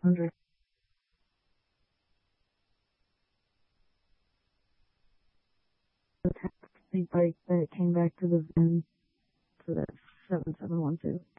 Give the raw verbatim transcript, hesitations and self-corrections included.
hundred. The taxi bike that came back to the van for that seven seven one two.